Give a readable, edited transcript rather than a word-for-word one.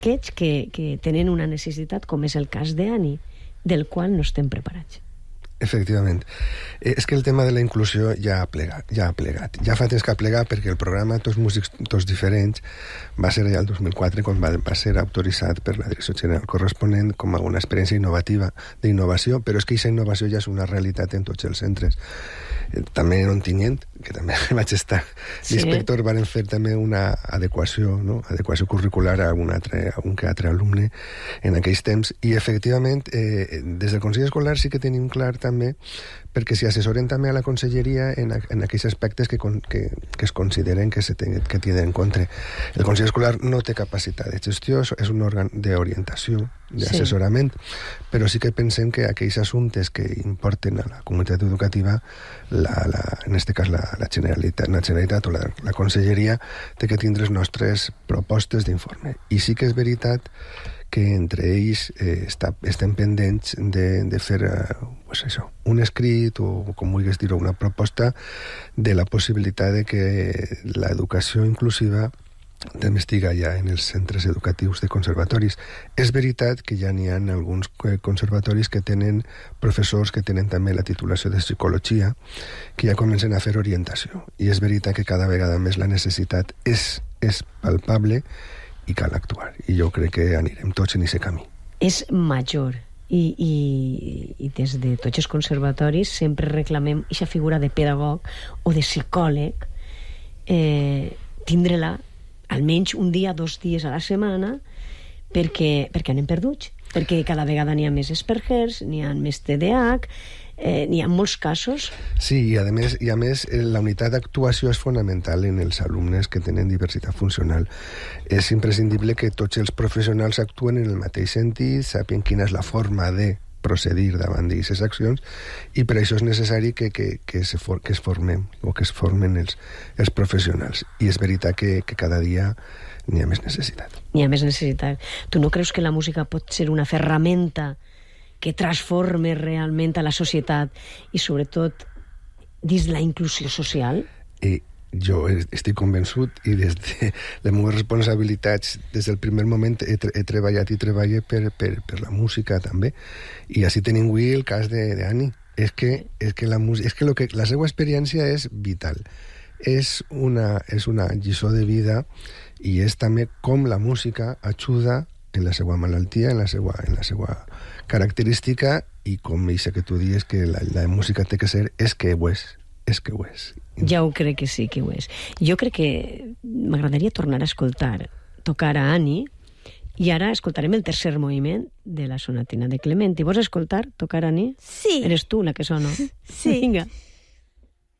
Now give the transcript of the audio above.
aquests que tenen una necessitat, com és el cas d'Annie, del qual no estem preparats. Efectivament. És que el tema de la inclusió ja ha plegat. Ja fa temps que ha plegat perquè el programa Tots músics, tots diferents va ser allà el 2004 quan va ser autoritzat per la Direcció General Corresponent com a una experiència innovativa d'innovació, però és que aquesta innovació ja és una realitat en tots els centres. També en Ontinyent, que també vaig estar d'inspector, van fer també una adequació, no? Adequació curricular a un que altre alumne en aquells temps, i efectivament des del Consell Escolar sí que tenim clar també, perquè s'hi assessoren també a la conselleria en aquells aspectes que es consideren que tindran en compte. El Consell Escolar no té capacitat de gestió, és un òrgan d'orientació, d'assessorament, però sí que pensem que aquells assumptes que importen a la comunitat educativa, en aquest cas la Generalitat o la conselleria, té que tindre les nostres propostes d'informe. I sí que és veritat que entre ells estem pendents de fer un escrit o, com vulguis dir-ho, una proposta de la possibilitat de que l'educació inclusiva també estiga ja en els centres educatius de conservatoris. És veritat que ja n'hi ha alguns conservatoris que tenen professors que tenen també la titulació de psicologia, que ja comencen a fer orientació. I és veritat que cada vegada més la necessitat és palpable i cal actuar. I jo crec que anirem tots en aquest camí. És major. I des de tots els conservatoris sempre reclamem aquesta figura de pedagog o de psicòleg, tindre-la almenys un dia, 2 dies a la setmana, perquè anem perduts, perquè cada vegada n'hi ha més Aspergers, n'hi ha més TDAH, n'hi ha molts casos. Sí, i a més la unitat d'actuació és fonamental en els alumnes que tenen diversitat funcional. És imprescindible que tots els professionals actuen en el mateix sentit, sàpien quina és la forma de procedir davant d'aquestes accions, i per això és necessari que es formen els professionals. I és veritat que cada dia n'hi ha més necessitat. N'hi ha més necessitat. Tu no creus que la música pot ser una ferramenta que transforme realment a la societat i sobretot dins la inclusió social? Jo estic convençut, i des de les meves responsabilitats des del primer moment he treballat i treballo per la música també, i així tenim avui el cas d'Annie. És que la seva experiència és vital, és una lliçó de vida, i és també com la música ajuda en la seva malaltia, en la seva característica, i com això que tu dius que la música té que ser, és que ho és. Ja ho crec que sí que ho és. Jo crec que m'agradaria tornar a escoltar tocar a Annie, i ara escoltarem el tercer moviment de la sonatina de Clementi. Vols escoltar tocar a Annie? Sí. Eres tu la que sona? Sí. Vinga.